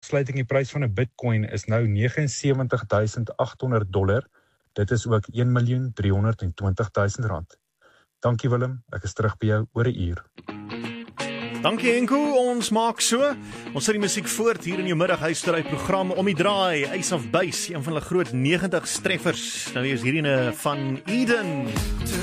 afsluiting, die prys van 'n Bitcoin is nou $79,800. Dit is ook R1,320,000. Dankie Willem, ek is terug by jou oor 'n uur. Dankie Enko, ons maak so. Ons sit die musiek voort hier in jou middaghuisstry program Om die Draai, Ace of Base, een van hulle groot 90s treffers. Nou hier is hierdie van Eden.